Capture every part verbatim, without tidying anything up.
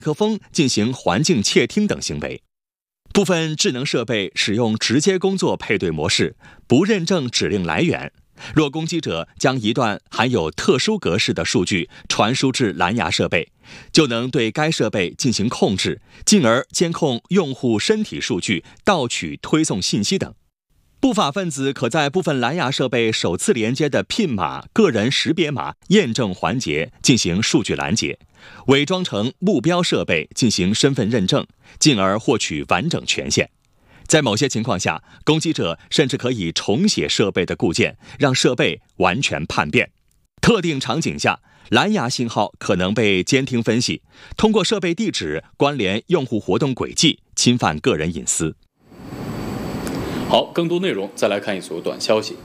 克风进行环境窃听等行为。部分智能设备使用直接工作配对模式，不认证指令来源。若攻击者将一段含有特殊格式的数据传输至蓝牙设备，就能对该设备进行控制，进而监控用户身体数据、盗取、推送信息等。不法分子可在部分蓝牙设备首次连接的 P I N 码、个人识别码验证环节进行数据拦截，伪装成目标设备进行身份认证，进而获取完整权限。在某些情况下，攻击者甚至可以重写设备的固件，让设备完全叛变。特定场景下，蓝牙信号可能被监听分析，通过设备地址关联用户活动轨迹，侵犯个人隐私。 好，更多内容再来看一组短消息。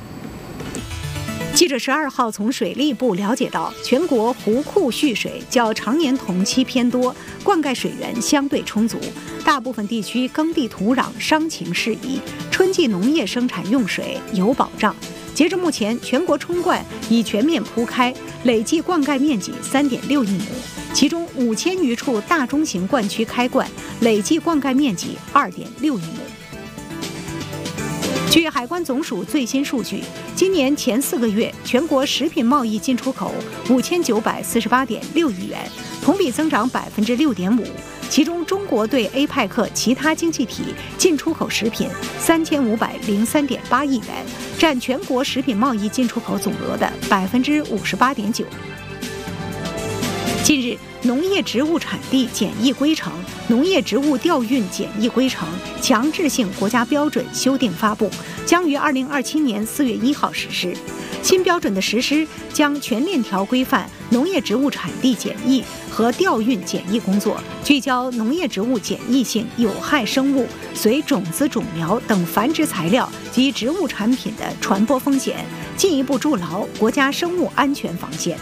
记者十二号从水利部了解到，全国湖库蓄水较常年同期偏多，灌溉水源相对充足，大部分地区耕地土壤伤情适宜，春季农业生产用水有保障。截至目前，全国冲灌已全面铺开，累计灌溉面积三点六亿亩，其中五千余处大中型灌区开灌，累计灌溉面积二点六亿亩。据海关总署最新数据，今年前四个月，全国食品贸易进出口五千九百四十八点六亿元，同比增长百分之六点五。其中，中国对 A P E C 其他经济体进出口食品三千五百零三点八亿元，占全国食品贸易进出口总额的百分之五十八点九。近日，农业植物产地检疫规程、农业植物调运检疫规程强制性国家标准修订发布，将于二零二七年四月一号实施。新标准的实施将全链条规范农业植物产地检疫和调运检疫工作，聚焦农业植物检疫性有害生物、随种子、种苗等繁殖材料及植物产品的传播风险，进一步筑牢国家生物安全防线。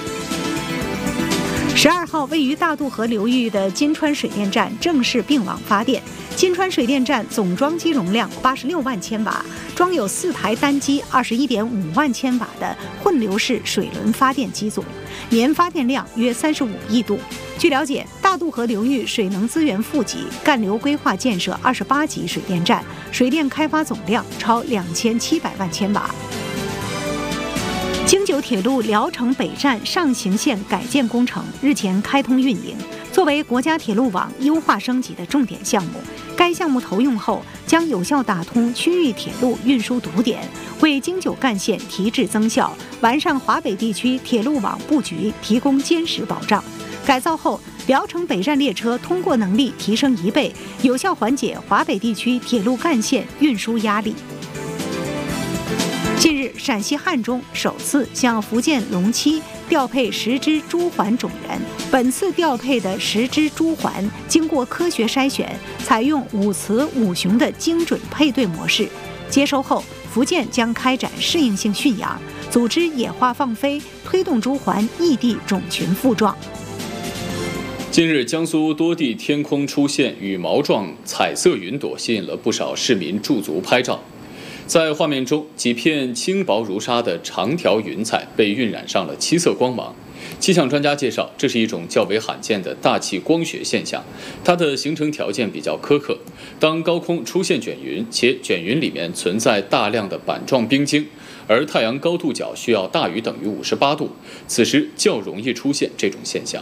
十二号，位于大渡河流域的金川水电站正式并网发电。金川水电站总装机容量八十六万千瓦，装有四台单机二十一点五万千瓦的混流式水轮发电机组，年发电量约三十五亿度。据了解，大渡河流域水能资源富集，干流规划建设二十八级水电站，水电开发总量超两千七百万千瓦。京九铁路聊城北站上行线改建工程日前开通运营，作为国家铁路网优化升级的重点项目，该项目投用后将有效打通区域铁路运输堵点，为京九干线提质增效，完善华北地区铁路网布局提供坚实保障。改造后，聊城北站列车通过能力提升一倍，有效缓解华北地区铁路干线运输压力。近日，陕西汉中首次向福建龙栖调配十只猪环种源。本次调配的十只猪环经过科学筛选，采用五雌五雄的精准配对模式。接收后，福建将开展适应性驯养，组织野化放飞，推动猪环异地种群复壮。 近日，江苏多地天空出现羽毛状彩色云朵，吸引了不少市民驻足拍照。在画面中，几片轻薄如纱的长条云彩被晕染上了七色光芒。气象专家介绍，这是一种较为罕见的大气光学现象，它的形成条件比较苛刻。当高空出现卷云，且卷云里面存在大量的板状冰晶，而太阳高度角需要大于等于五十八度，此时较容易出现这种现象。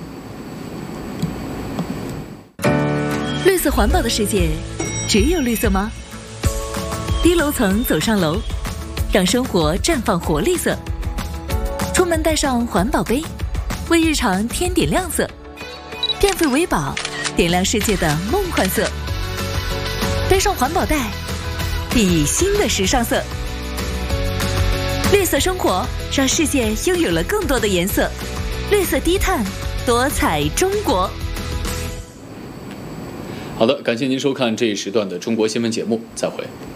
绿色环保的世界，只有绿色吗？低楼层走上楼，让生活绽放活力色。出门带上环保杯，为日常添点亮色。电费为宝，点亮世界的梦幻色。背上环保袋，熠熠新的时尚色。绿色生活，让世界拥有了更多的颜色。绿色低碳，多彩中国。 好的，感谢您收看这一时段的中国新闻节目，再会。